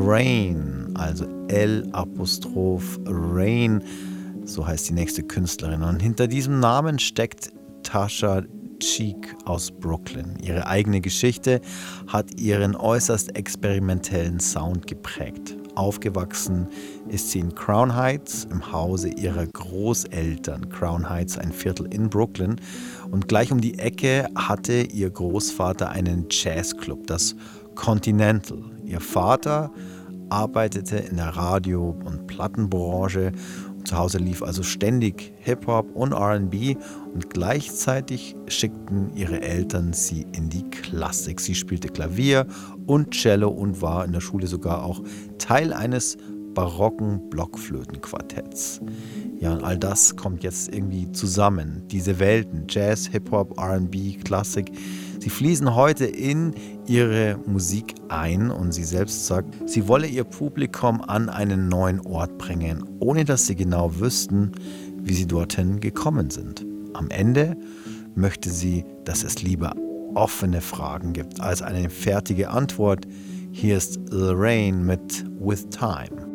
Lorraine, also L''Rain, so heißt die nächste Künstlerin. Und hinter diesem Namen steckt Tasha Cheek aus Brooklyn. Ihre eigene Geschichte hat ihren äußerst experimentellen Sound geprägt. Aufgewachsen ist sie in Crown Heights, im Hause ihrer Großeltern. Crown Heights, ein Viertel in Brooklyn. Und gleich um die Ecke hatte ihr Großvater einen Jazzclub, das Continental. Ihr Vater arbeitete in der Radio- und Plattenbranche. Zu Hause lief also ständig Hip-Hop und R&B und gleichzeitig schickten ihre Eltern sie in die Klassik. Sie spielte Klavier und Cello und war in der Schule sogar auch Teil eines barocken Blockflötenquartetts. Ja, und all das kommt jetzt irgendwie zusammen. Diese Welten, Jazz, Hip-Hop, R&B, Klassik, sie fließen heute in ihre Musik ein und sie selbst sagt, sie wolle ihr Publikum an einen neuen Ort bringen, ohne dass sie genau wüssten, wie sie dorthin gekommen sind. Am Ende möchte sie, dass es lieber offene Fragen gibt als eine fertige Antwort. Hier ist Lorraine mit With Time.